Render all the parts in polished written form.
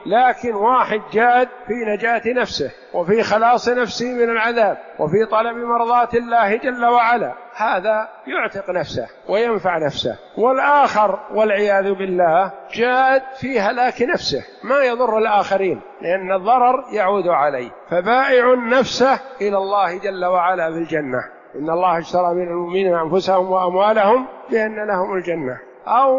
لكن واحد جاد في نجاة نفسه وفي خلاص نفسه من العذاب وفي طلب مرضاة الله جل وعلا، هذا يعتق نفسه وينفع نفسه. والآخر والعياذ بالله جاد في هلاك نفسه، ما يضر الآخرين لأن الضرر يعود عليه، فبائع نفسه إلى الله جل وعلا في الجنة. إن الله اشترى من المؤمنين أنفسهم وأموالهم بأن لهم الجنة. أو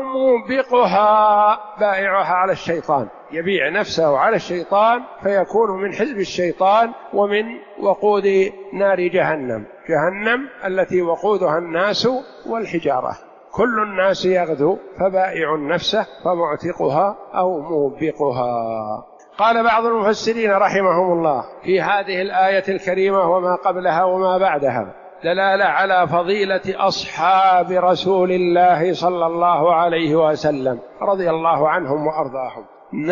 موبقها، بائعها على الشيطان، يبيع نفسه على الشيطان فيكون من حزب الشيطان ومن وقود نار جهنم، جهنم التي وقودها الناس والحجارة. كل الناس يغدو، فبائع نفسه فمعتقها أو موبقها. قال بعض المفسرين رحمهم الله في هذه الآية الكريمة وما قبلها وما بعدها دلالة على فضيلة أصحاب رسول الله صلى الله عليه وسلم رضي الله عنهم وأرضاهم.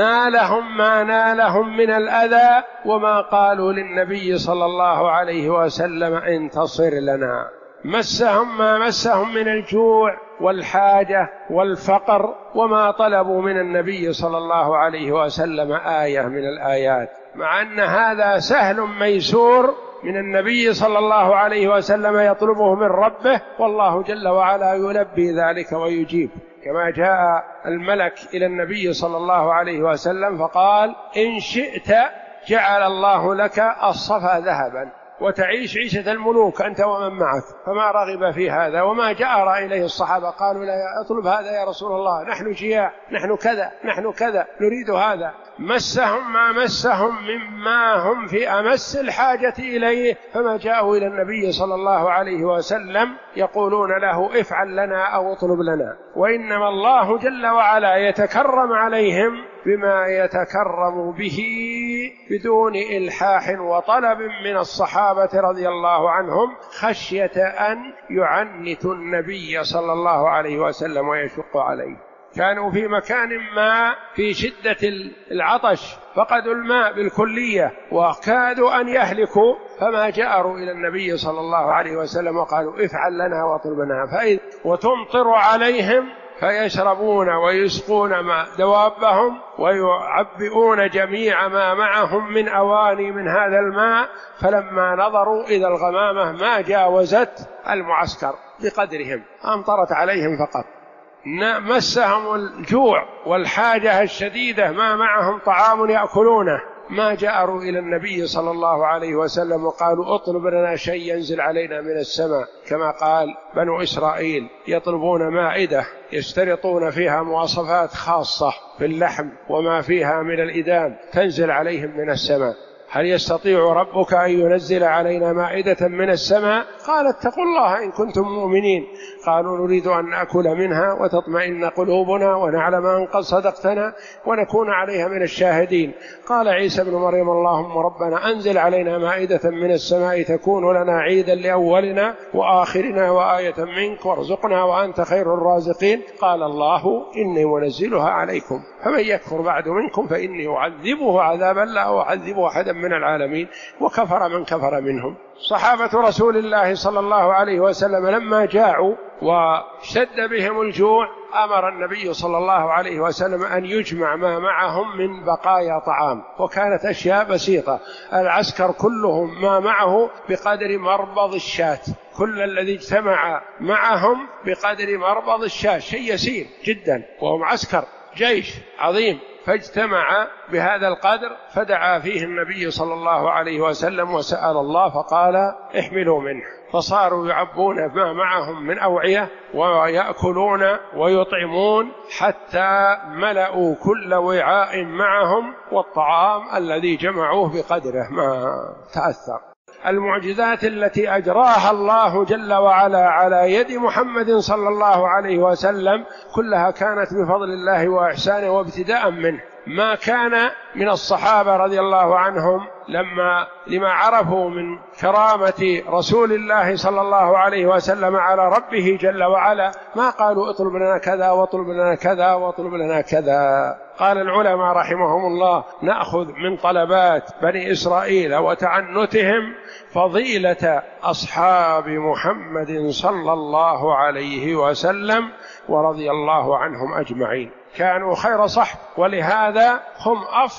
نالهم ما نالهم من الأذى وما قالوا للنبي صلى الله عليه وسلم انتصر لنا، مسهم ما مسهم من الجوع والحاجة والفقر وما طلبوا من النبي صلى الله عليه وسلم آية من الآيات، مع أن هذا سهل ميسور من النبي صلى الله عليه وسلم يطلبه من ربه، والله جل وعلا يلبي ذلك ويجيب. كما جاء الملك إلى النبي صلى الله عليه وسلم فقال إن شئت جعل الله لك الصفا ذهبا وتعيش عيشة الملوك أنت ومن معك، فما رغب في هذا وما جأر إليه الصحابة، قالوا لا أطلب هذا يا رسول الله، نحن جياع، نحن كذا، نحن كذا، نريد هذا. مسهم ما مسهم مما هم في أمس الحاجة إليه، فما جاءوا إلى النبي صلى الله عليه وسلم يقولون له افعل لنا أو اطلب لنا، وإنما الله جل وعلا يتكرم عليهم بما يتكرم به بدون إلحاح وطلب من الصحابة رضي الله عنهم، خشية أن يعنتوا النبي صلى الله عليه وسلم ويشق عليه. كانوا في مكان ما في شدة العطش، فقدوا الماء بالكلية وكادوا أن يهلكوا، فما جأروا إلى النبي صلى الله عليه وسلم وقالوا افعل لنا واطلب لنا، وتمطر عليهم فيشربون ويسقون ما دوابهم ويعبئون جميع ما معهم من أواني من هذا الماء، فلما نظروا إذا الغمامة ما جاوزت المعسكر بقدرهم، أمطرت عليهم فقط. مسهم الجوع والحاجة الشديدة، ما معهم طعام يأكلونه، ما جأروا إلى النبي صلى الله عليه وسلم وقالوا اطلب لنا شيء ينزل علينا من السماء، كما قال بنو إسرائيل يطلبون مائدة يشترطون فيها مواصفات خاصة في اللحم وما فيها من الإدام تنزل عليهم من السماء. هل يستطيع ربك أن ينزل علينا مائدة من السماء؟ قال اتقوا الله إن كنتم مؤمنين. قالوا نريد أن نأكل منها وتطمئن قلوبنا ونعلم أن قد صدقتنا ونكون عليها من الشاهدين. قال عيسى بن مريم اللهم ربنا أنزل علينا مائدة من السماء تكون لنا عيدا لأولنا وآخرنا وآية منك وارزقنا وأنت خير الرازقين. قال الله إني منزلها عليكم فمن يكفر بعد منكم فإني أعذبه عذابا لا أعذبه أحدا من العالمين وكفر من كفر منهم. صحابة رسول الله صلى الله عليه وسلم لما جاعوا وشد بهم الجوع أمر النبي صلى الله عليه وسلم أن يجمع ما معهم من بقايا طعام، وكانت أشياء بسيطة، العسكر كلهم ما معه بقدر مربض الشاة، كل الذي اجتمع معهم بقدر مربض الشاة، شيء يسير جدا، وهم عسكر جيش عظيم، فاجتمع بهذا القدر، فدعا فيه النبي صلى الله عليه وسلم وسأل الله فقال احملوا منه، فصاروا يعبون ما معهم من أوعية ويأكلون ويطعمون حتى ملأوا كل وعاء معهم، والطعام الذي جمعوه بقدره ما تأثر. المعجزات التي أجراها الله جل وعلا على يد محمد صلى الله عليه وسلم كلها كانت بفضل الله وإحسانه وابتداء منه. ما كان من الصحابة رضي الله عنهم لما عرفوا من كرامة رسول الله صلى الله عليه وسلم على ربه جل وعلا ما قالوا اطلب لنا كذا واطلب لنا كذا واطلب لنا كذا. قال العلماء رحمهم الله نأخذ من طلبات بني إسرائيل وتعنتهم فضيلة أصحاب محمد صلى الله عليه وسلم ورضي الله عنهم أجمعين، كانوا خير صحب، ولهذا هم أفضل